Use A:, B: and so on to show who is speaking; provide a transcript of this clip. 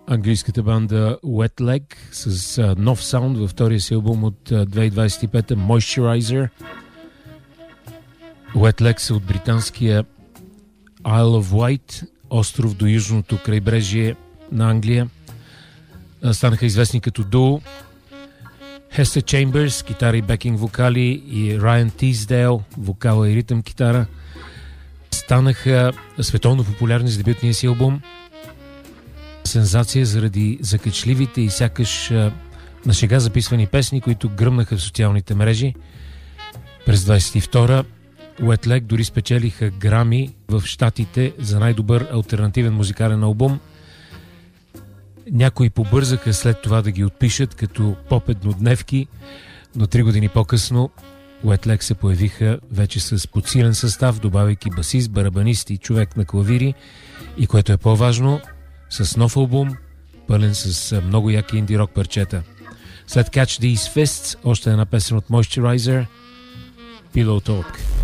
A: английската банда Wet Leg с нов саунд във втория си албум от 2025 Moisturizer. Wet Leg са от британския Isle of Wight, остров до южното крайбрежие на Англия. Станаха известни като дуо. Хестър Чеймбърс, китара и бекинг вокали, и Райан Тиздейл, вокала и ритъм китара, станаха световно популярни с дебютния си албум. Сензация заради закачливите и сякаш на шега записвани песни, които гръмнаха в социалните мрежи. През 22-та Wet Leg дори спечелиха Грами в Щатите за най-добър алтернативен музикален албум. Някои побързаха след това да ги отпишат като поп-еднодневки, но 3 години по-късно Wet Leg се появиха вече с подсилен състав, добавяйки басист, барабанист и човек на клавири, и което е по-важно, с нов албум, пълен с много яки инди-рок парчета. След Catch These Fists, още една песен от Moisturizer, Pillow Talk.